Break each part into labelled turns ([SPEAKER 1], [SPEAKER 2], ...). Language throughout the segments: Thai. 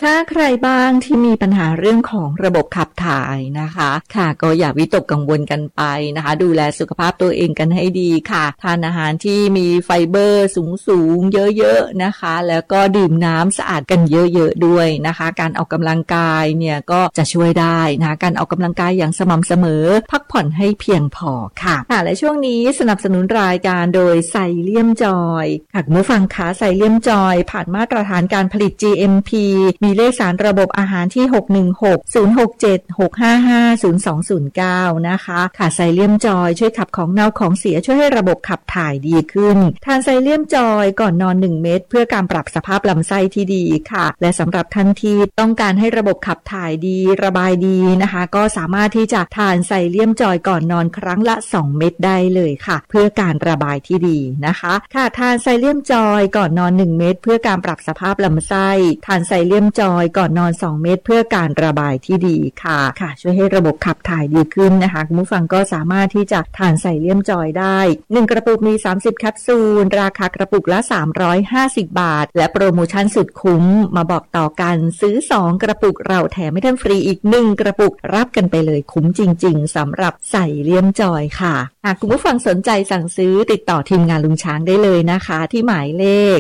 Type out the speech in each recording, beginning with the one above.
[SPEAKER 1] ถ้าใครบ้างที่มีปัญหาเรื่องของระบบขับถ่ายนะคะค่ะก็อย่าวิตกกังวลกันไปนะคะดูแลสุขภาพตัวเองกันให้ดีค่ะทานอาหารที่มีไฟเบอร์สูงเยอะๆนะคะแล้วก็ดื่มน้ำสะอาดกันเยอะๆด้วยนะคะการออกกำลังกายเนี่ยก็จะช่วยได้นะคะการออกกำลังกายอย่างสม่ำเสมอพักผ่อนให้เพียงพอค่ะและช่วงนี้สนับสนุนรายการโดยไซเลียมจอยค่ะคุณผู้ฟังคะไซเลียมจอยผ่านมาตรฐานการผลิต GMP มีเลขสารระบบอาหารที่616-067-655-0209นะคะค่ะไซเลียมจอยช่วยขับของเน่าของเสียช่วยให้ระบบขับถ่ายดีขึ้นทานไซเลียมจอยก่อนนอน1เม็ดเพื่อการปรับสภาพลำไส้ที่ดีค่ะและสำหรับท่านที่ต้องการให้ระบบขับถ่ายดีระบายดีนะคะก็สามารถที่จะทานไซเลียมจอยก่อนนอนครั้งละ2เม็ดได้เลยค่ะเพื่อการระบายที่ดีนะคะค่ะทานไซเลียมจอยก่อนนอน1เม็ดเพื่อการปรับสภาพลำไส้ทานไซเลียมจอยก่อนนอน2เม็ดเพื่อการระบายที่ดีค่ะช่วยให้ระบบขับถ่ายดีขึ้นนะคะคุณผู้ฟังก็สามารถที่จะทานไซเลียมจอยได้1กระปุกมี30แคปซูลราคากระปุกละ350บาทและโปรโมชั่นสุดคุ้มมาบอกต่อกันซื้อ2กระปุกเราแถมให้ท่านฟรีอีก1กระปุกรับกันไปเลยคุ้มจริงๆสำหรับไซเลียมจอยค่ะหากคุณผู้ฟังสนใจสั่งซื้อติดต่อทีมงานลุงช้างได้เลยนะคะที่หมายเลข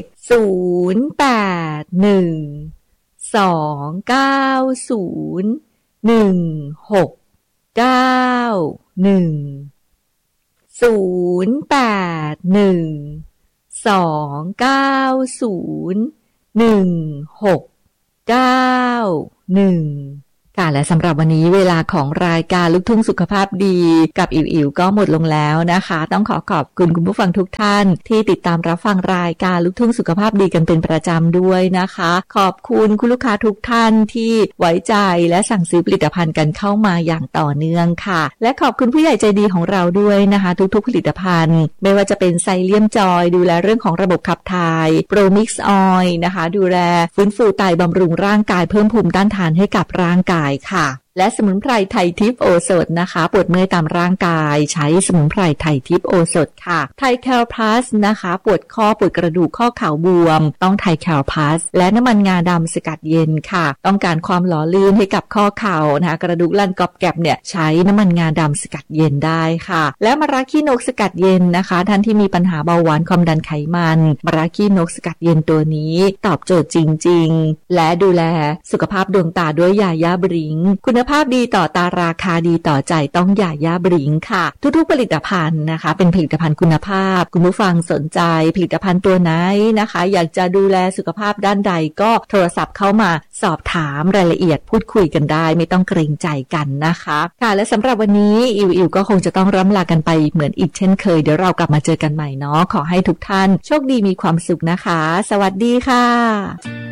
[SPEAKER 1] 0810901691ค่ะและสำหรับวันนี้เวลาของรายการลูกทุ่งสุขภาพดีกับอิ๋วก็หมดลงแล้วนะคะต้องขอบคุณคุณผู้ฟังทุกท่านที่ติดตามรับฟังรายการลูกทุ่งสุขภาพดีกันเป็นประจำด้วยนะคะขอบคุณคุณลูกค้าทุกท่านที่ไว้ใจและสั่งซื้อผลิตภัณฑ์กันเข้ามาอย่างต่อเนื่องค่ะและขอบคุณผู้ใหญ่ใจดีของเราด้วยนะคะทุกๆผลิตภัณฑ์ไม่ว่าจะเป็นไซเลียมจอยดูแลเรื่องของระบบขับถ่ายโปรมิกซ์ออยล์นะคะดูแลฟื้นฟูไตบำรุงร่างกายเพิ่มภูมิต้านทานให้กับร่างกายค่ะและสมุนไพรไทยทิพย์โอสถนะคะปวดเมื่อยตามร่างกายใช้สมุนไพรไทยทิพย์โอสถค่ะไทยแคลพลัสนะคะปวดข้อปวดกระดูกข้อเข่าบวมต้องไทยแคลพลัสและน้ำมันงาดำสกัดเย็นค่ะต้องการความหล่อลื่นให้กับข้อเข่านะคะกระดูกลั่นกรอบแกรบเนี่ยใช้น้ำมันงาดำสกัดเย็นได้ค่ะและมะระขี้นกสกัดเย็นนะคะท่านที่มีปัญหาเบาหวานความดันไขมันมะระขี้นกสกัดเย็นตัวนี้ตอบโจทย์จริงๆและดูแลสุขภาพดวงตาด้วยยาย่าบริงคุณภาพดีต่อตาราคาดีต่อใจต้องยาย่าบริงค่ะทุกๆผลิตภัณฑ์นะคะเป็นผลิตภัณฑ์คุณภาพคุณผู้ฟังสนใจผลิตภัณฑ์ตัวไหนนะคะอยากจะดูแลสุขภาพด้านใดก็โทรศัพท์เข้ามาสอบถามรายละเอียดพูดคุยกันได้ไม่ต้องเกรงใจกันนะคะค่ะและสำหรับวันนี้อิ๋วก็คงจะต้องร่ำลากันไปเหมือนอีกเช่นเคยเดี๋ยวเรากลับมาเจอกันใหม่เนาะขอให้ทุกท่านโชคดีมีความสุขนะคะสวัสดีค่ะ